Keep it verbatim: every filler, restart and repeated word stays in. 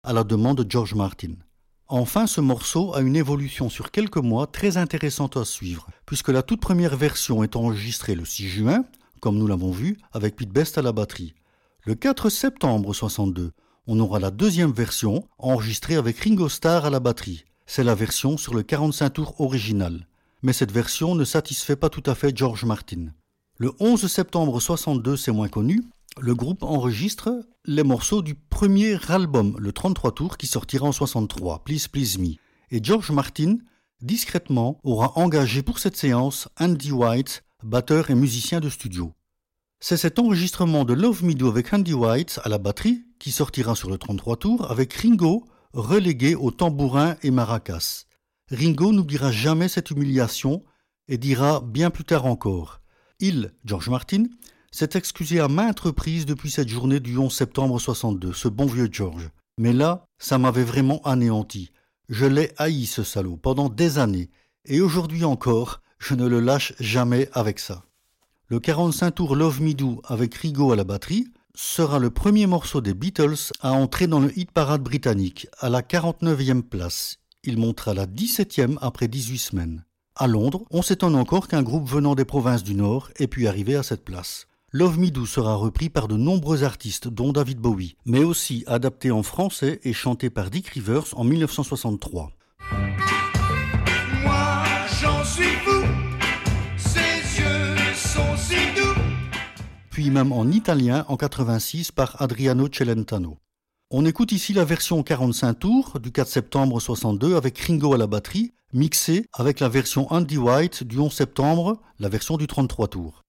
à la demande de George Martin. Enfin, ce morceau a une évolution sur quelques mois très intéressante à suivre, puisque la toute première version est enregistrée le six juin, comme nous l'avons vu, avec Pete Best à la batterie. Le quatre septembre soixante-deux, on aura la deuxième version, enregistrée avec Ringo Starr à la batterie. C'est la version sur le quarante-cinq tours original. Mais cette version ne satisfait pas tout à fait George Martin. Le onze septembre soixante-deux, c'est moins connu, le groupe enregistre les morceaux du premier album, le trente-trois tours, qui sortira en soixante-trois, Please Please Me. Et George Martin, discrètement, aura engagé pour cette séance Andy White, batteur et musicien de studio. C'est cet enregistrement de Love Me Do avec Andy White à la batterie qui sortira sur le trente-trois tours avec Ringo relégué au tambourin et maracas. Ringo n'oubliera jamais cette humiliation et dira bien plus tard encore. Il, George Martin, s'est excusé à maintes reprises depuis cette journée du onze septembre soixante-deux, ce bon vieux George. Mais là, ça m'avait vraiment anéanti. Je l'ai haï ce salaud pendant des années, et aujourd'hui encore, je ne le lâche jamais avec ça. Le quarante-cinq tours Love Me Do avec Ringo à la batterie sera le premier morceau des Beatles à entrer dans le hit parade britannique, à la quarante-neuvième place. Il montera la dix-septième après dix-huit semaines. À Londres, on s'étonne encore qu'un groupe venant des provinces du Nord ait pu arriver à cette place. Love Me Do sera repris par de nombreux artistes, dont David Bowie, mais aussi adapté en français et chanté par Dick Rivers en dix-neuf cent soixante-trois. Moi, j'en suis fou, ses yeux sont si doux. Puis même en italien en quatre-vingt-six par Adriano Celentano. On écoute ici la version quarante-cinq tours du quatre septembre soixante-deux avec Ringo à la batterie, mixée avec la version Andy White du onze septembre, la version du trente-trois tours.